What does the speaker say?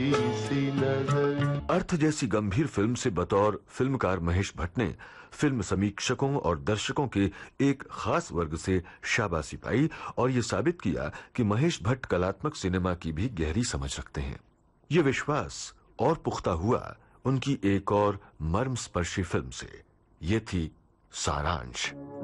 अर्थ जैसी गंभीर फिल्म से बतौर फिल्मकार महेश भट्ट ने फिल्म समीक्षकों और दर्शकों के एक खास वर्ग से शाबाशी पाई और ये साबित किया कि महेश भट्ट कलात्मक सिनेमा की भी गहरी समझ रखते हैं। ये विश्वास और पुख्ता हुआ उनकी एक और मर्मस्पर्शी फिल्म से। ये थी सारांश।